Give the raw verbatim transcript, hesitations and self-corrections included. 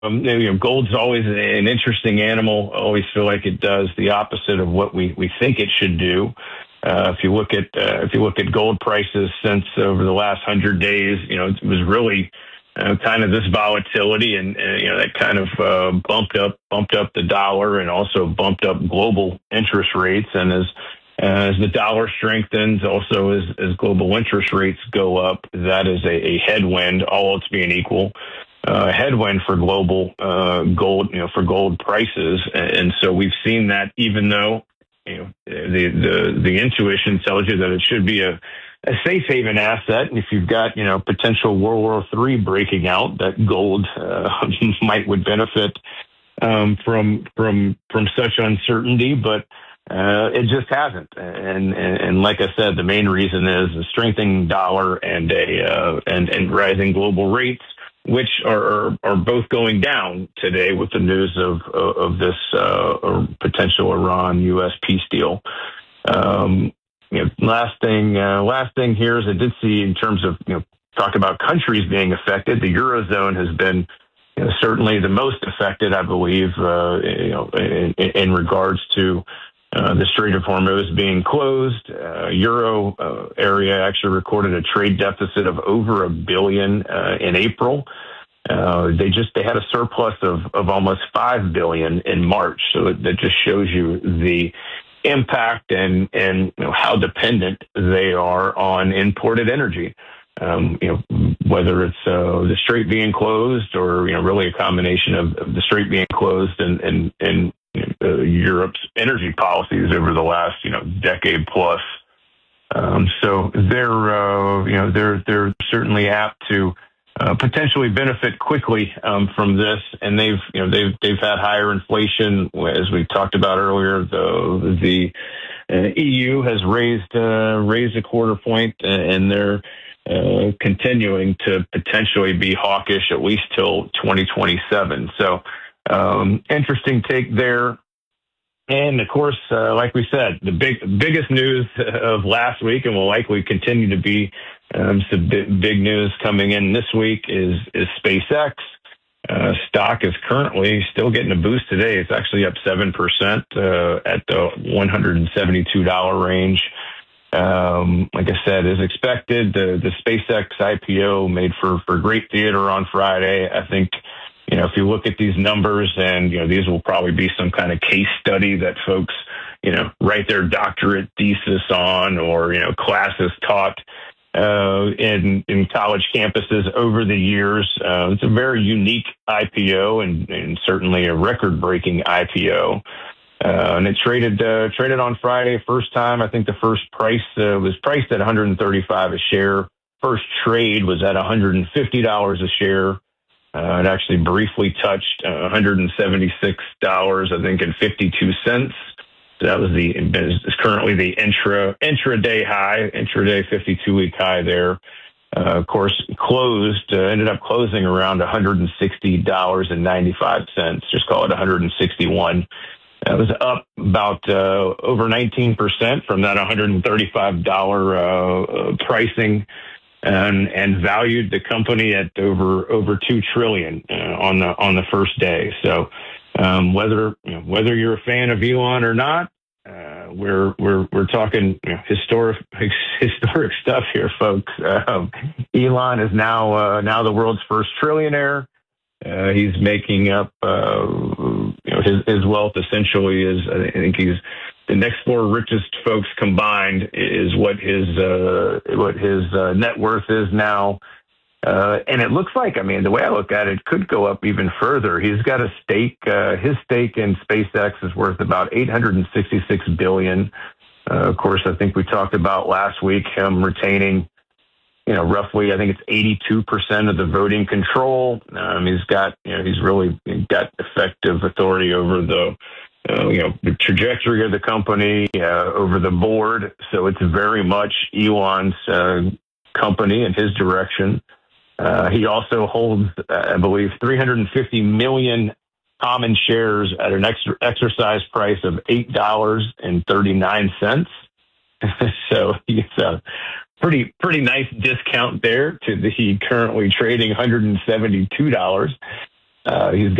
Um, you know, gold's always an interesting animal. I always feel like it does the opposite of what we, we think it should do. Uh, if you look at uh, if you look at gold prices since over the last hundred days, you know, it was really uh, kind of this volatility, and uh, you know that kind of uh, bumped up bumped up the dollar and also bumped up global interest rates. And as as the dollar strengthens, also as as global interest rates go up, that is a, a headwind. All else being equal. Uh, headwind for global uh, gold, you know, for gold prices, and, and so we've seen that. Even though, you know, the the the intuition tells you that it should be a, a safe haven asset, and if you've got, you know, potential World War Three breaking out, that gold uh, might would benefit um, from from from such uncertainty, but uh, it just hasn't. And, and and like I said, the main reason is the strengthening dollar and a uh, and and rising global rates, which are, are are both going down today with the news of of this uh, potential Iran U S peace deal. Um, you know, last thing, uh, last thing here is I did see in terms of, you know, talk about countries being affected. The Eurozone has been, you know, certainly the most affected, I believe, uh, you know, in, in regards to Uh, the Strait of Hormuz being closed. Uh, Euro uh, area actually recorded a trade deficit of over a billion uh, in April. Uh, they just they had a surplus of, of almost five billion in March. So that, that just shows you the impact and and you know, how dependent they are on imported energy. Um, you know, whether it's uh, the Strait being closed or, you know, really a combination of, of the Strait being closed and and and Uh, Europe's energy policies over the last, you know, decade plus. Um, so they're, uh, you know, they're they're certainly apt to uh, potentially benefit quickly um, from this. And they've, you know, they've they've had higher inflation, as we talked about earlier. The the uh, E U has raised uh, raised a quarter point, and they're uh, continuing to potentially be hawkish at least till twenty twenty-seven. So. Um, interesting take there. And of course, uh, like we said, the big biggest news of last week, and will likely continue to be um, some big, big news coming in this week, is is SpaceX. Uh, stock is currently still getting a boost today. It's actually up seven percent uh, at the one hundred seventy-two dollars range. Um, like I said, as expected, the, the SpaceX I P O made for, for great theater on Friday. I think, you know, if you look at these numbers, and, you know, these will probably be some kind of case study that folks, you know, write their doctorate thesis on, or, you know, classes taught uh, in, in college campuses over the years. Uh, it's a very unique I P O, and, and certainly a record-breaking I P O. Uh, and it traded uh, traded on Friday, first time. I think the first price uh, was priced at one hundred thirty-five dollars a share. First trade was at one hundred fifty dollars a share. Uh, it actually briefly touched uh, one hundred seventy-six dollars, I think, and fifty-two cents. So that was the is currently the intra intraday high, intraday fifty-two week high there. Uh, of course, closed uh, ended up closing around one hundred sixty dollars and ninety-five cents. Just call it one hundred sixty-one. That was up about uh, over nineteen percent from that one hundred thirty-five dollars uh, uh, pricing. And, and valued the company at over over two trillion uh, on the on the first day. So um, whether you know, whether you're a fan of Elon or not, uh, we're we're we're talking, you know, historic historic stuff here, folks. Um, Elon is now uh, now the world's first trillionaire. Uh, he's making up uh, you know his his wealth essentially is, I think he's the next four richest folks combined is what his uh, what his uh, net worth is now. Uh, and it looks like, I mean, the way I look at it, could go up even further. He's got a stake. Uh, his stake in SpaceX is worth about eight hundred sixty-six billion dollars. Uh, of course, I think we talked about last week him retaining, you know, roughly, I think it's eighty-two percent of the voting control. Um, he's got, you know, he's really got effective authority over the, uh, you know, the trajectory of the company, uh, over the board. So it's very much Elon's uh, company and his direction. Uh, he also holds, uh, I believe, three hundred fifty million common shares at an extra exercise price of eight dollars and thirty-nine cents. So he's a pretty pretty nice discount there to the currently trading one hundred seventy-two dollars. Uh, he's